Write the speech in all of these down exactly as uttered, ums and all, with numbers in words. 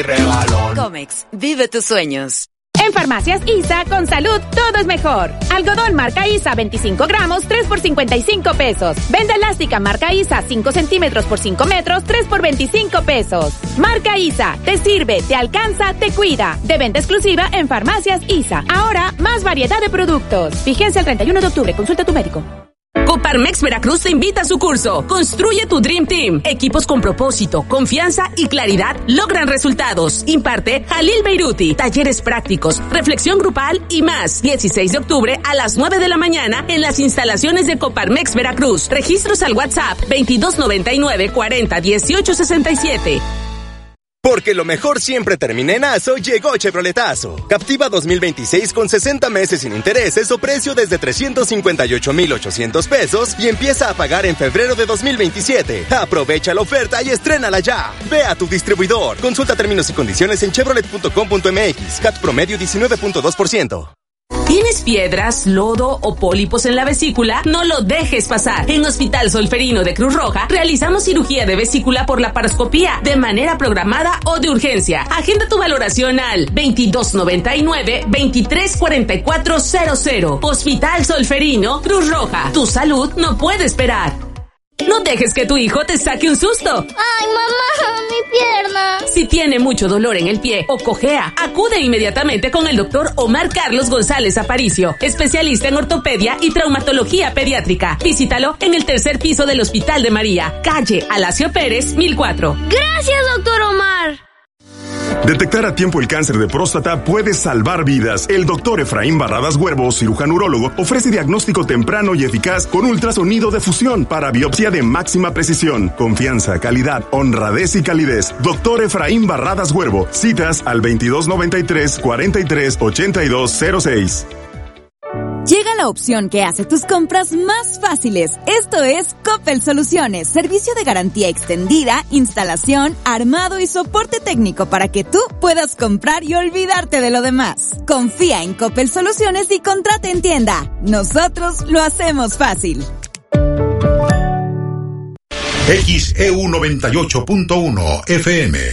Rebalón. Comex, vive tus sueños. En Farmacias ISA, con salud, todo es mejor. Algodón marca ISA, veinticinco gramos, tres por cincuenta y cinco pesos. Venda elástica marca ISA, cinco centímetros por cinco metros, tres por veinticinco pesos. Marca ISA, te sirve, te alcanza, te cuida. De venta exclusiva en Farmacias ISA. Ahora, más variedad de productos. Vigencia el treinta y uno de octubre, consulta a tu médico. Coparmex Veracruz te invita a su curso Construye tu Dream Team. Equipos con propósito, confianza y claridad logran resultados. Imparte Jalil Beiruti. Talleres prácticos, reflexión grupal y más. dieciséis de octubre a las nueve de la mañana en las instalaciones de Coparmex Veracruz. Registros al WhatsApp veintidós noventa y nueve cuarenta dieciocho sesenta y siete. Porque lo mejor siempre termina en Aso, llegó Chevroletazo. Captiva dos mil veintiséis con sesenta meses sin intereses o precio desde trescientos cincuenta y ocho mil ochocientos pesos y empieza a pagar en febrero de dos mil veintisiete. Aprovecha la oferta y estrénala ya. Ve a tu distribuidor. Consulta términos y condiciones en chevrolet punto com punto m x. C A T promedio diecinueve punto dos por ciento. ¿Tienes piedras, lodo o pólipos en la vesícula? No lo dejes pasar. En Hospital Solferino de Cruz Roja realizamos cirugía de vesícula por laparoscopía de manera programada o de urgencia. Agenda tu valoración al veintidós noventa y nueve veintitrés cuarenta y cuatro cero cero. Hospital Solferino Cruz Roja. Tu salud no puede esperar. No dejes que tu hijo te saque un susto. ¡Ay, mamá! ¡Mi pierna! Si tiene mucho dolor en el pie o cojea, acude inmediatamente con el doctor Omar Carlos González Aparicio, especialista en ortopedia y traumatología pediátrica. Visítalo en el tercer piso del Hospital de María, calle Alacio Pérez, mil cuatro. ¡Gracias, doctor Omar! Detectar a tiempo el cáncer de próstata puede salvar vidas. El doctor Efraín Barradas Huervo, cirujano urólogo, ofrece diagnóstico temprano y eficaz con ultrasonido de fusión para biopsia de máxima precisión. Confianza, calidad, honradez y calidez. Doctor Efraín Barradas Huervo. Citas al veintidós noventa y tres cuarenta y tres ochenta y dos cero seis. Llega la opción que hace tus compras más fáciles. Esto es Coppel Soluciones, servicio de garantía extendida, instalación, armado y soporte técnico para que tú puedas comprar y olvidarte de lo demás. Confía en Coppel Soluciones y contrata en tienda. Nosotros lo hacemos fácil. X E U noventa y ocho punto uno F M.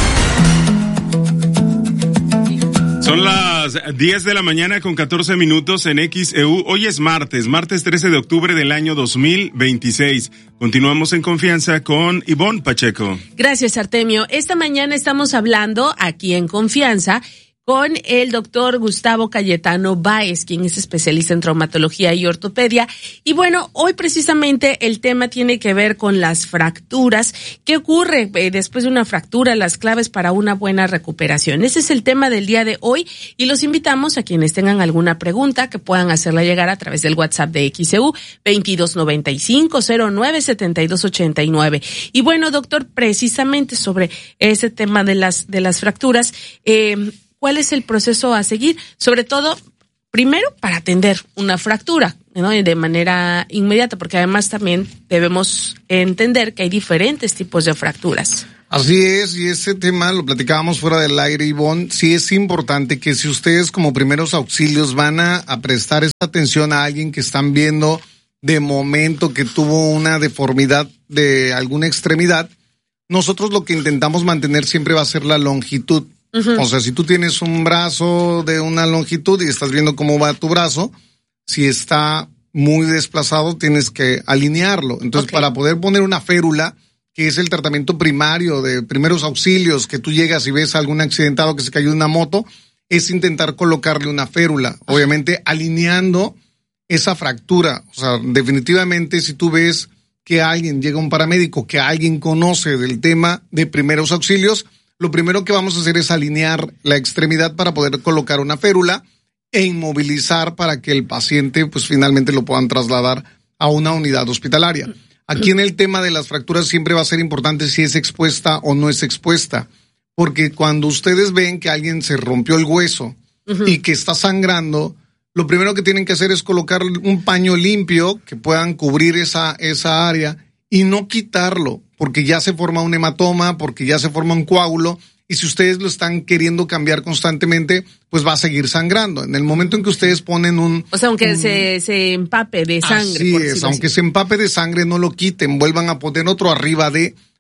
Son las diez de la mañana con catorce minutos en X E U. Hoy es martes, martes trece de octubre del año dos mil veintiséis. Continuamos en confianza con Ivonne Pacheco. Gracias, Artemio. Esta mañana estamos hablando aquí en Confianza con el doctor Gustavo Cayetano Báez, quien es especialista en traumatología y ortopedia. Y bueno, hoy precisamente el tema tiene que ver con las fracturas. ¿Qué ocurre eh, después de una fractura? Las claves para una buena recuperación. Ese es el tema del día de hoy y los invitamos a quienes tengan alguna pregunta que puedan hacerla llegar a través del WhatsApp de X E U veintidós noventa y cinco cero nueve setenta y dos ochenta y nueve. Y bueno, doctor, precisamente sobre ese tema de las de las fracturas, eh, ¿cuál es el proceso a seguir? Sobre todo, primero, para atender una fractura, ¿no? De manera inmediata, porque además también debemos entender que hay diferentes tipos de fracturas. Así es, y ese tema lo platicábamos fuera del aire, Ivonne. Sí es importante que si ustedes como primeros auxilios van a, a prestar esa atención a alguien que están viendo de momento que tuvo una deformidad de alguna extremidad, nosotros lo que intentamos mantener siempre va a ser la longitud. Uh-huh. O sea, si tú tienes un brazo de una longitud y estás viendo cómo va tu brazo, si está muy desplazado tienes que alinearlo. Entonces, okay, para poder poner una férula, que es el tratamiento primario de primeros auxilios, que tú llegas y ves a algún accidentado que se cayó de una moto, es intentar colocarle una férula, obviamente alineando esa fractura. O sea, definitivamente si tú ves que alguien, llega un paramédico, que alguien conoce del tema de primeros auxilios, lo primero que vamos a hacer es alinear la extremidad para poder colocar una férula e inmovilizar para que el paciente pues finalmente lo puedan trasladar a una unidad hospitalaria. Aquí en el tema de las fracturas siempre va a ser importante si es expuesta o no es expuesta, porque cuando ustedes ven que alguien se rompió el hueso uh-huh. y que está sangrando, lo primero que tienen que hacer es colocar un paño limpio que puedan cubrir esa, esa área y no quitarlo, porque ya se forma un hematoma, porque ya se forma un coágulo, y si ustedes lo están queriendo cambiar constantemente, pues va a seguir sangrando. En el momento en que ustedes ponen un... O sea, aunque un, se, se empape de sangre. Así es, aunque así. se empape de sangre, no lo quiten, vuelvan a poner otro arriba de,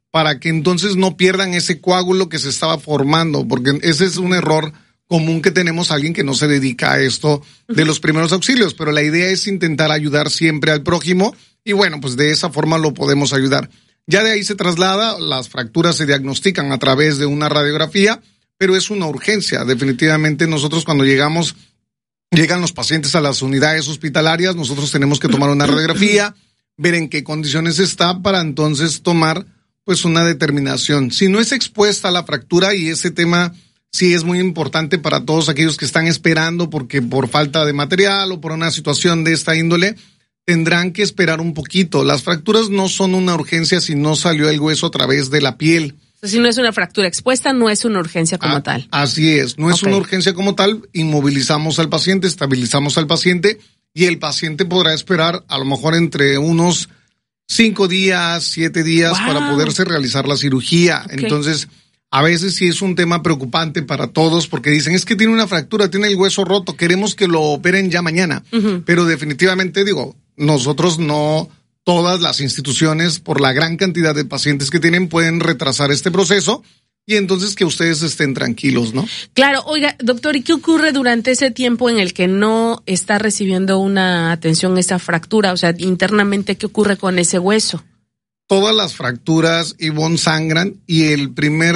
para que entonces no pierdan ese coágulo que se estaba formando, porque ese es un error común que tenemos alguien que no se dedica a esto de los primeros auxilios, pero la idea es intentar ayudar siempre al prójimo y bueno, pues de esa forma lo podemos ayudar. Ya de ahí se traslada, las fracturas se diagnostican a través de una radiografía, pero es una urgencia. Definitivamente nosotros cuando llegamos, llegan los pacientes a las unidades hospitalarias, nosotros tenemos que tomar una radiografía, ver en qué condiciones está para entonces tomar pues una determinación. Si no es expuesta a la fractura, y ese tema sí es muy importante para todos aquellos que están esperando porque por falta de material o por una situación de esta índole, tendrán que esperar un poquito. Las fracturas no son una urgencia si no salió el hueso a través de la piel. Si no es una fractura expuesta, no es una urgencia como ah, tal. Así es, no es okay. Una urgencia como tal, inmovilizamos al paciente, estabilizamos al paciente y el paciente podrá esperar a lo mejor entre unos cinco días, siete días wow. para poderse realizar la cirugía. Okay. Entonces, a veces sí es un tema preocupante para todos porque dicen, es que tiene una fractura, tiene el hueso roto, queremos que lo operen ya mañana. Uh-huh. Pero definitivamente, digo, nosotros no, todas las instituciones, por la gran cantidad de pacientes que tienen, pueden retrasar este proceso y entonces que ustedes estén tranquilos, ¿no? Claro, oiga, doctor, ¿y qué ocurre durante ese tiempo en el que no está recibiendo una atención esa fractura? O sea, internamente, ¿qué ocurre con ese hueso? Todas las fracturas, Ivonne, sangran y el primer,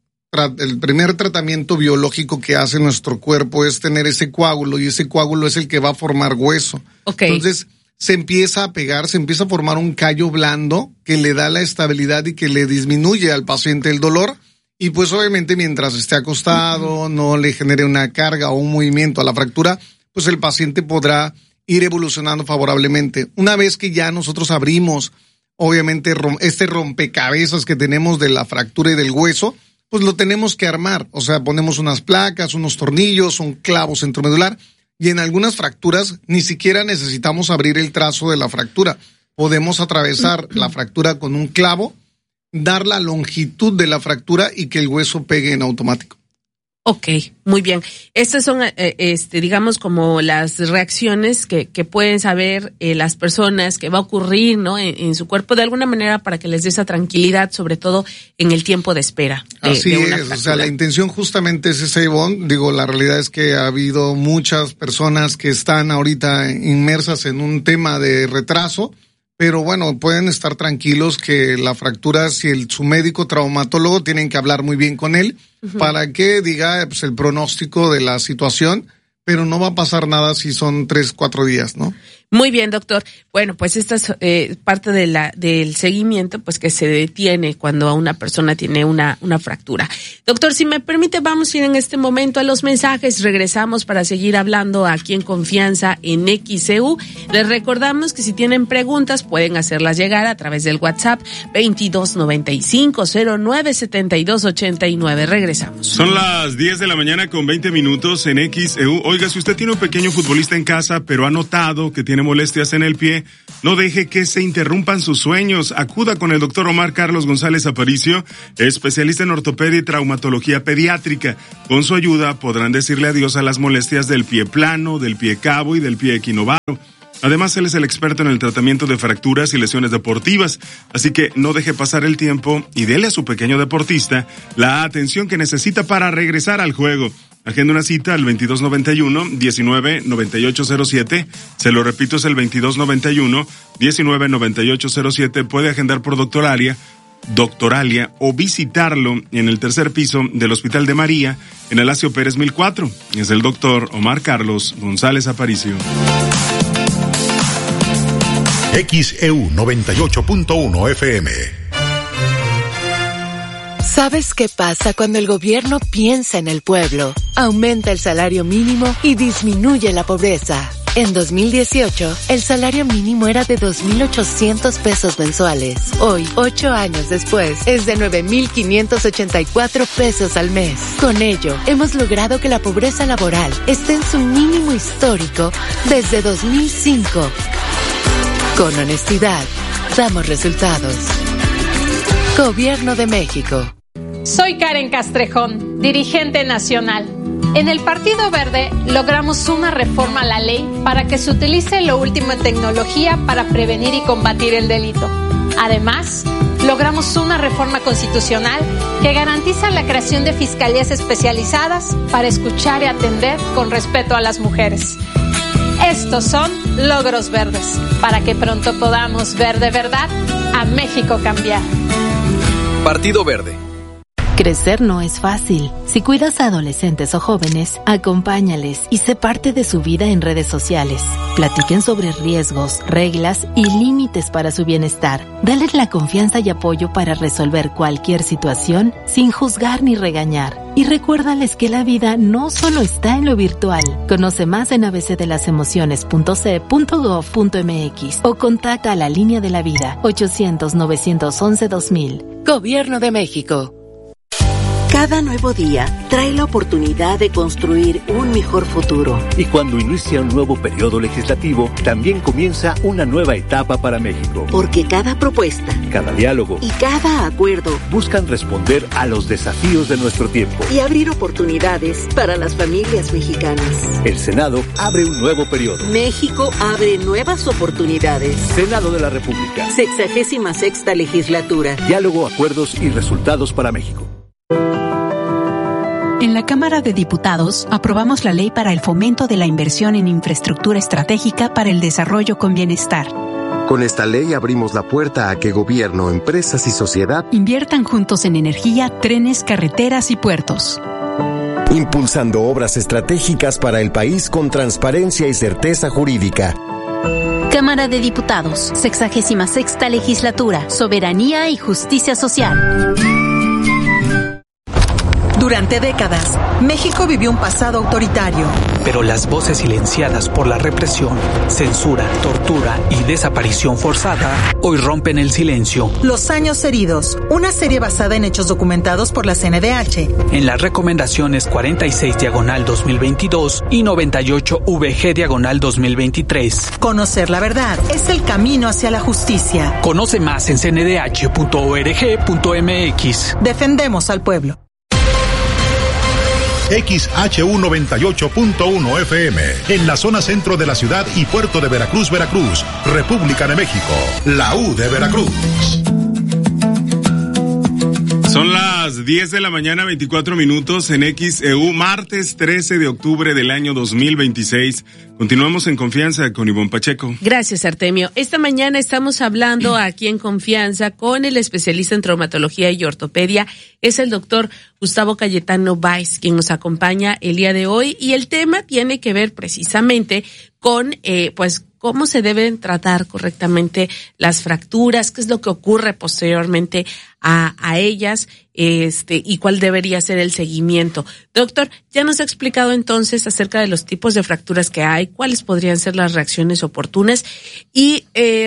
el primer tratamiento biológico que hace nuestro cuerpo es tener ese coágulo y ese coágulo es el que va a formar hueso. Okay. Entonces, se empieza a pegar, se empieza a formar un callo blando que le da la estabilidad y que le disminuye al paciente el dolor. Y pues obviamente mientras esté acostado, no le genere una carga o un movimiento a la fractura, pues el paciente podrá ir evolucionando favorablemente. Una vez que ya nosotros abrimos, obviamente, este rompecabezas que tenemos de la fractura y del hueso, pues lo tenemos que armar. O sea, ponemos unas placas, unos tornillos, un clavo centromedular, y en algunas fracturas ni siquiera necesitamos abrir el trazo de la fractura. Podemos atravesar la fractura con un clavo, dar la longitud de la fractura y que el hueso pegue en automático. Ok, muy bien. Estas son, eh, este, digamos, como las reacciones que, que pueden saber eh, las personas que va a ocurrir, ¿no? En, en su cuerpo, de alguna manera, para que les dé esa tranquilidad, sobre todo en el tiempo de espera. De, Así de una es, fractura. O sea, la intención justamente es esa, Ivonne. Digo, la realidad es que ha habido muchas personas que están ahorita inmersas en un tema de retraso, pero bueno, pueden estar tranquilos que la fractura, si el, su médico traumatólogo, tienen que hablar muy bien con él uh-huh. para que diga pues, el pronóstico de la situación, pero no va a pasar nada si son tres, cuatro días, ¿no? Muy bien, doctor. Bueno, pues esta es eh, parte de la del seguimiento, pues que se detiene cuando una persona tiene una una fractura. Doctor, si me permite, vamos a ir en este momento a los mensajes. Regresamos para seguir hablando aquí en Confianza en X E U. Les recordamos que si tienen preguntas pueden hacerlas llegar a través del WhatsApp veintidós noventa y cinco cero nueve setenta y dos ochenta y nueve. Regresamos. Son las diez de la mañana con veinte minutos en X E U. Oiga, si usted tiene un pequeño futbolista en casa, pero ha notado que tiene molestias en el pie, no deje que se interrumpan sus sueños. Acuda con el doctor Omar Carlos González Aparicio, especialista en ortopedia y traumatología pediátrica. Con su ayuda podrán decirle adiós a las molestias del pie plano, del pie cabo y del pie equinovaro. Además, él es el experto en el tratamiento de fracturas y lesiones deportivas, así que no deje pasar el tiempo y dele a su pequeño deportista la atención que necesita para regresar al juego. Agenda una cita al veintidós noventa y uno, diecinueve noventa y ocho cero siete. Se lo repito, es el veintidós noventa y uno, diecinueve noventa y ocho cero siete. Puede agendar por Doctoralia, Doctoralia o visitarlo en el tercer piso del Hospital de María, en Alasio Pérez mil cuatro. Es el doctor Omar Carlos González Aparicio. X E U noventa y ocho punto uno F M. ¿Sabes qué pasa cuando el gobierno piensa en el pueblo? Aumenta el salario mínimo y disminuye la pobreza. En dos mil dieciocho, el salario mínimo era de dos mil ochocientos pesos mensuales. Hoy, ocho años después, es de nueve mil quinientos ochenta y cuatro pesos al mes. Con ello, hemos logrado que la pobreza laboral esté en su mínimo histórico desde dos mil cinco. Con honestidad, damos resultados. Gobierno de México. Soy Karen Castrejón, dirigente nacional. En el Partido Verde logramos una reforma a la ley para que se utilice lo último en tecnología para prevenir y combatir el delito. Además, logramos una reforma constitucional que garantiza la creación de fiscalías especializadas para escuchar y atender con respeto a las mujeres. Estos son logros verdes, para que pronto podamos ver de verdad a México cambiar. Partido Verde. Crecer no es fácil. Si cuidas a adolescentes o jóvenes, acompáñales y sé parte de su vida en redes sociales. Platiquen sobre riesgos, reglas y límites para su bienestar. Dale la confianza y apoyo para resolver cualquier situación sin juzgar ni regañar. Y recuérdales que la vida no solo está en lo virtual. Conoce más en a b c de las emociones punto c e punto gov punto m x o contacta a la Línea de la Vida ochocientos, novecientos once, dos mil. Gobierno de México. Cada nuevo día trae la oportunidad de construir un mejor futuro. Y cuando inicia un nuevo periodo legislativo, también comienza una nueva etapa para México. Porque cada propuesta, cada diálogo y cada acuerdo buscan responder a los desafíos de nuestro tiempo y abrir oportunidades para las familias mexicanas. El Senado abre un nuevo periodo. México abre nuevas oportunidades. Senado de la República. Sexagésima sexta legislatura. Diálogo, acuerdos y resultados para México. En la Cámara de Diputados aprobamos la ley para el fomento de la inversión en infraestructura estratégica para el desarrollo con bienestar. Con esta ley abrimos la puerta a que gobierno, empresas y sociedad inviertan juntos en energía, trenes, carreteras y puertos. Impulsando obras estratégicas para el país con transparencia y certeza jurídica. Cámara de Diputados, sexagésima sexta legislatura, soberanía y justicia social. Durante décadas, México vivió un pasado autoritario. Pero las voces silenciadas por la represión, censura, tortura y desaparición forzada hoy rompen el silencio. Los años heridos, una serie basada en hechos documentados por la C N D H. En las recomendaciones cuarenta y seis diagonal dos mil veintidós y noventa y ocho V G diagonal dos mil veintitrés. Conocer la verdad es el camino hacia la justicia. Conoce más en c n d h punto org punto m x. Defendemos al pueblo. X H U noventa y ocho punto uno F M, en la zona centro de la ciudad y puerto de Veracruz, Veracruz, República de México, la U de Veracruz. Son las diez de la mañana, veinticuatro minutos en X E U, martes trece de octubre del año dos mil veintiséis. Continuamos en Confianza con Ivonne Pacheco. Gracias, Artemio. Esta mañana estamos hablando aquí en Confianza con el especialista en traumatología y ortopedia. Es el doctor Gustavo Cayetano Báez, quien nos acompaña el día de hoy. Y el tema tiene que ver precisamente con, eh, pues, cómo se deben tratar correctamente las fracturas, qué es lo que ocurre posteriormente a, a ellas, este, y cuál debería ser el seguimiento. Doctor, ya nos ha explicado entonces acerca de los tipos de fracturas que hay, cuáles podrían ser las reacciones oportunas, y eh,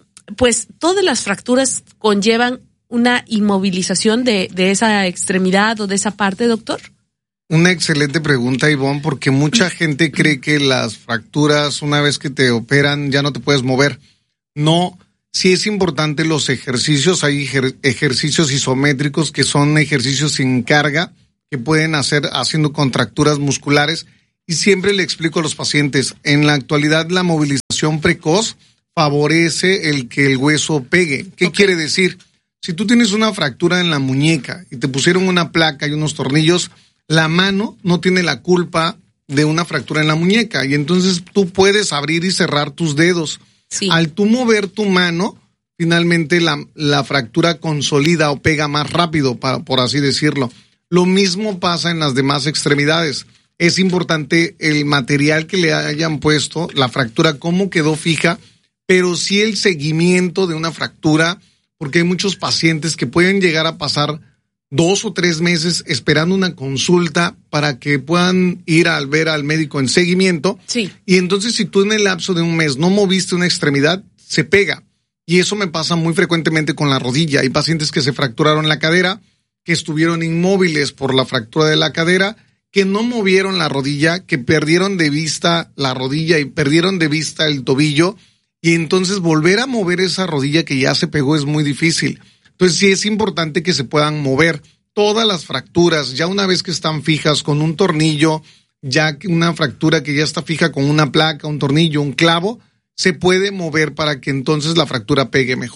pues todas las fracturas conllevan una inmovilización de, de esa extremidad o de esa parte, doctor. Una excelente pregunta, Ivonne, porque mucha gente cree que las fracturas, una vez que te operan, ya no te puedes mover. No, sí es importante los ejercicios. Hay ejer- ejercicios isométricos que son ejercicios sin carga, que pueden hacer haciendo contracturas musculares. Y siempre le explico a los pacientes, en la actualidad la movilización precoz favorece el que el hueso pegue. ¿Qué okay. quiere decir? Si tú tienes una fractura en la muñeca y te pusieron una placa y unos tornillos, la mano no tiene la culpa de una fractura en la muñeca y entonces tú puedes abrir y cerrar tus dedos. Sí. Al tú mover tu mano, finalmente la, la fractura consolida o pega más rápido, para, por así decirlo. Lo mismo pasa en las demás extremidades. Es importante el material que le hayan puesto, la fractura, cómo quedó fija, pero sí el seguimiento de una fractura, porque hay muchos pacientes que pueden llegar a pasar dos o tres meses esperando una consulta para que puedan ir a ver al médico en seguimiento. Sí. Y entonces si tú en el lapso de un mes no moviste una extremidad, se pega. Y eso me pasa muy frecuentemente con la rodilla. Hay pacientes que se fracturaron la cadera, que estuvieron inmóviles por la fractura de la cadera, que no movieron la rodilla, que perdieron de vista la rodilla y perdieron de vista el tobillo. Y entonces volver a mover esa rodilla que ya se pegó es muy difícil. Entonces sí es importante que se puedan mover todas las fracturas, ya una vez que están fijas con un tornillo, ya que una fractura que ya está fija con una placa, un tornillo, un clavo, se puede mover para que entonces la fractura pegue mejor.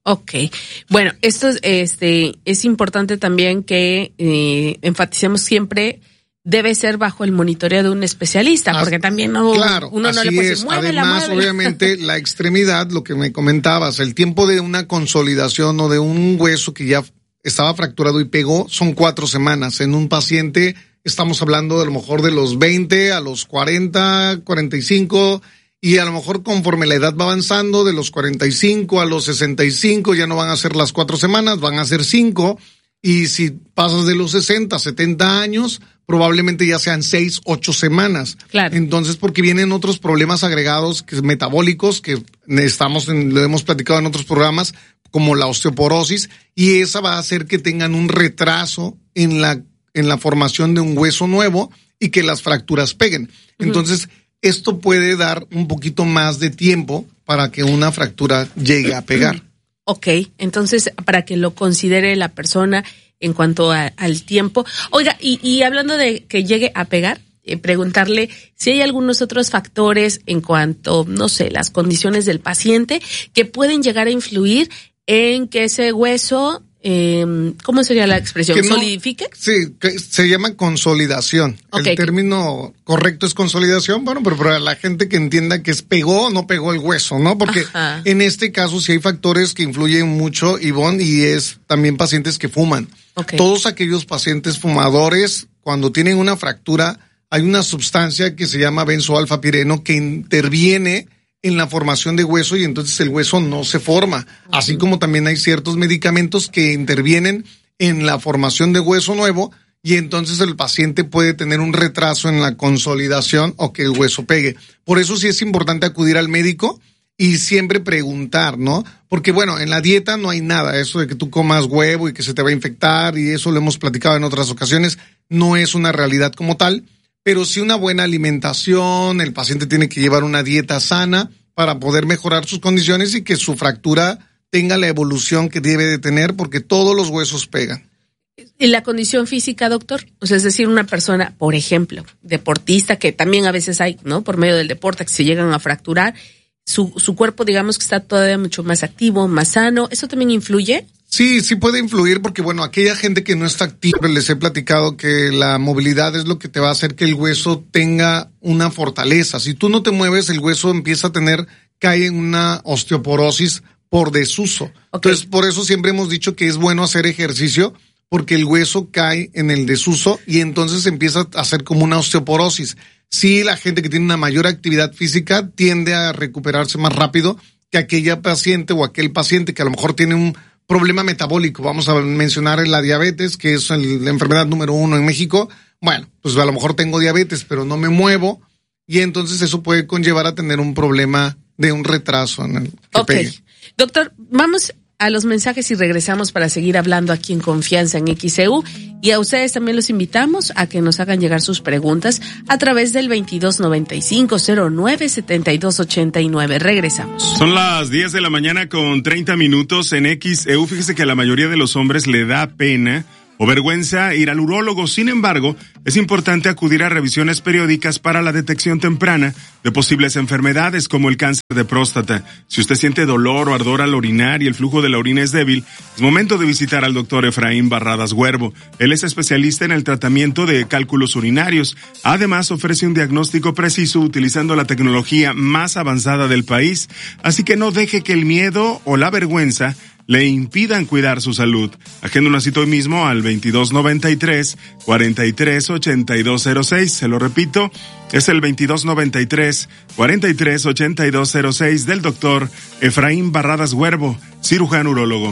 Ok. Bueno, esto es, este, es importante también que eh, enfaticemos siempre debe ser bajo el monitoreo de un especialista, As, porque también no, claro, uno no así le puede es. decir, muévela, Además, muévela. obviamente, la extremidad, lo que me comentabas, el tiempo de una consolidación o de un hueso que ya estaba fracturado y pegó, son cuatro semanas. En un paciente estamos hablando de a lo mejor de los veinte a los cuarenta, cuarenta y cinco, y a lo mejor conforme la edad va avanzando, de los cuarenta y cinco a los sesenta y cinco, ya no van a ser las cuatro semanas, van a ser cinco. Y si pasas de los sesenta, setenta años, probablemente ya sean seis, ocho semanas. Claro. Entonces, porque vienen otros problemas agregados que metabólicos que estamos en, lo hemos platicado en otros programas, como la osteoporosis, y esa va a hacer que tengan un retraso en la, en la formación de un hueso nuevo y que las fracturas peguen. Uh-huh. Entonces, esto puede dar un poquito más de tiempo para que una fractura llegue a pegar. Ok, entonces para que lo considere la persona en cuanto a, al tiempo. Oiga, y, y hablando de que llegue a pegar, eh, preguntarle si hay algunos otros factores en cuanto, no sé, las condiciones del paciente que pueden llegar a influir en que ese hueso, eh, ¿cómo sería la expresión? No, ¿Solidifique? Sí, que se llama consolidación. Okay. El término correcto es consolidación, bueno, pero para la gente que entienda que es pegó o no pegó el hueso, ¿no? Porque Ajá. en este caso sí hay factores que influyen mucho, Ivonne, y es también pacientes que fuman. Okay. Todos aquellos pacientes fumadores, cuando tienen una fractura, hay una sustancia que se llama benzoalfapireno que interviene en la formación de hueso y entonces el hueso no se forma. Uh-huh. Así como también hay ciertos medicamentos que intervienen en la formación de hueso nuevo y entonces el paciente puede tener un retraso en la consolidación o que el hueso pegue. Por eso sí es importante acudir al médico y siempre preguntar, ¿no? Porque bueno, en la dieta no hay nada, eso de que tú comas huevo y que se te va a infectar y eso lo hemos platicado en otras ocasiones, no es una realidad como tal. Pero sí una buena alimentación, el paciente tiene que llevar una dieta sana para poder mejorar sus condiciones y que su fractura tenga la evolución que debe de tener, porque todos los huesos pegan. ¿Y la condición física, doctor? O sea, es decir, una persona, por ejemplo, deportista, que también a veces hay, ¿no? Por medio del deporte que se llegan a fracturar, su, su cuerpo, digamos que está todavía mucho más activo, más sano, ¿eso también influye? Sí, sí puede influir porque, bueno, aquella gente que no está activa, les he platicado que la movilidad es lo que te va a hacer que el hueso tenga una fortaleza. Si tú no te mueves, el hueso empieza a tener, cae en una osteoporosis por desuso. Okay. Entonces, por eso siempre hemos dicho que es bueno hacer ejercicio porque el hueso cae en el desuso y entonces empieza a hacer como una osteoporosis. Sí, la gente que tiene una mayor actividad física tiende a recuperarse más rápido que aquella paciente o aquel paciente que a lo mejor tiene un problema metabólico. Vamos a mencionar la diabetes, que es el, la enfermedad número uno en México. Bueno, pues a lo mejor tengo diabetes, pero no me muevo y entonces eso puede conllevar a tener un problema de un retraso en el que Ok. pegue. Doctor, vamos a los mensajes y regresamos para seguir hablando aquí en Confianza en X E U. Y a ustedes también los invitamos a que nos hagan llegar sus preguntas a través del veintidós noventa y cinco cero nueve setenta y dos ochenta y nueve. Regresamos. Son las diez de la mañana con treinta minutos en X E U. Fíjese que a la mayoría de los hombres le da pena o vergüenza ir al urólogo. Sin embargo, es importante acudir a revisiones periódicas para la detección temprana de posibles enfermedades como el cáncer de próstata. Si usted siente dolor o ardor al orinar y el flujo de la orina es débil, es momento de visitar al doctor Efraín Barradas Huervo. Él es especialista en el tratamiento de cálculos urinarios. Además, ofrece un diagnóstico preciso utilizando la tecnología más avanzada del país. Así que no deje que el miedo o la vergüenza le impidan cuidar su salud. Agenda una cita hoy mismo al veintidós noventa y tres cuarenta y tres ochenta y dos cero seis. Se lo repito, es el veintidós noventa y tres cuarenta y tres ochenta y dos cero seis del doctor Efraín Barradas Huervo, cirujano urólogo.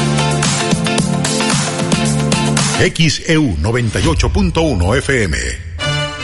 X E U noventa y ocho punto uno F M.